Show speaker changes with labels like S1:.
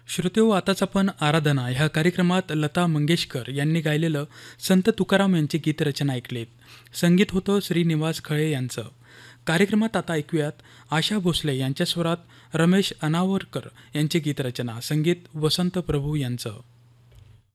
S1: श्रोतेहो, आताच आपण आराधना ह्या कार्यक्रमात लता मंगेशकर यांनी गायलेलं संत तुकाराम यांची गीतरचना ऐकलीत. संगीत होतं श्रीनिवास खळे यांचं. कार्यक्रमात आता ऐकूयात आशा भोसले यांच्या स्वरात रमेश अनावरकर यांची गीतरचना, संगीत वसंत प्रभू यांचं.